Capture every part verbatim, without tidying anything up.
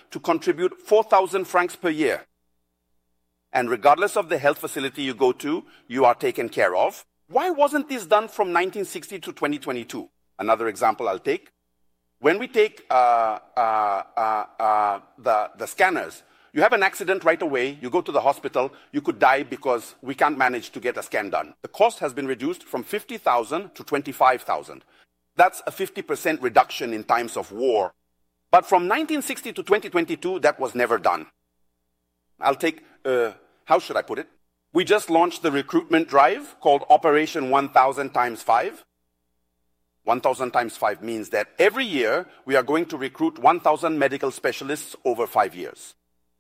to contribute four thousand francs per year. And regardless of the health facility you go to, you are taken care of. Why wasn't this done from nineteen sixty to twenty twenty-two? Another example I'll take. When we take uh, uh, uh, uh, the, the scanners, you have an accident right away, you go to the hospital, you could die because we can't manage to get a scan done. The cost has been reduced from fifty thousand to twenty-five thousand. That's a fifty percent reduction in times of war. But from nineteen sixty to twenty twenty-two, that was never done. I'll take, uh, how should I put it? We just launched the recruitment drive called Operation one thousand times five. one thousand times five means that every year we are going to recruit one thousand medical specialists over five years.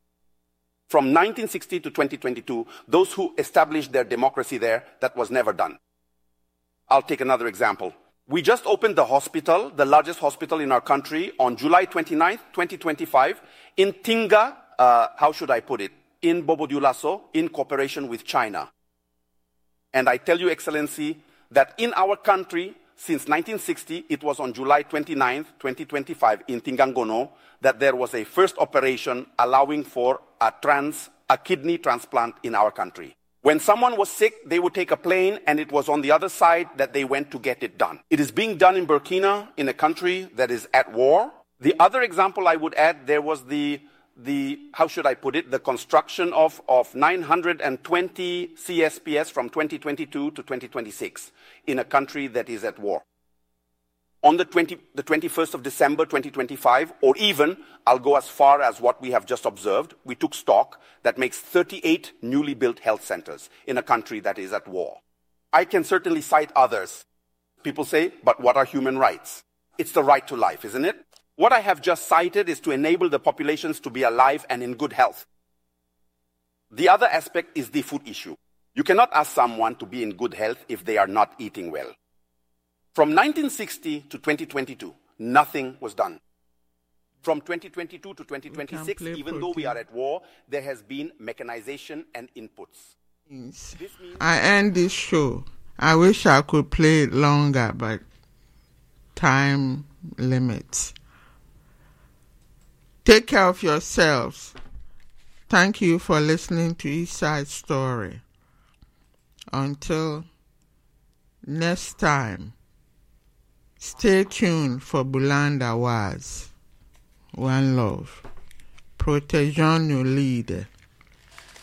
From nineteen sixty to twenty twenty-two, those who established their democracy there, that was never done. I'll take another example. We just opened the hospital, the largest hospital in our country, on July twenty-ninth, twenty twenty-five, in Tinga, uh, how should I put it, in Bobo Dioulasso, in cooperation with China. And I tell you, Excellency, that in our country, since nineteen sixty, it was on July twenty-ninth, twenty twenty-five, in Tingangono, that there was a first operation allowing for a trans, a kidney transplant in our country. When someone was sick, they would take a plane, and it was on the other side that they went to get it done. It is being done in Burkina, in a country that is at war. The other example I would add, there was the, the how should I put it, the construction of, of nine hundred twenty C S P S from twenty twenty-two to twenty twenty-six in a country that is at war. On the, twenty, the twenty-first of December twenty twenty-five, or even, I'll go as far as what we have just observed, we took stock that makes thirty-eight newly built health centers in a country that is at war. I can certainly cite others. People say, but what are human rights? It's the right to life, isn't it? What I have just cited is to enable the populations to be alive and in good health. The other aspect is the food issue. You cannot ask someone to be in good health if they are not eating well. From nineteen sixty to twenty twenty-two, nothing was done. From twenty twenty-two to twenty twenty-six, even protein. Though we are at war, there has been mechanization and inputs. Means I end this show. I wish I could play it longer, but time limits. Take care of yourselves. Thank you for listening to East Side Story. Until next time, stay tuned for Bulanda Was. One love. Protection nous leader.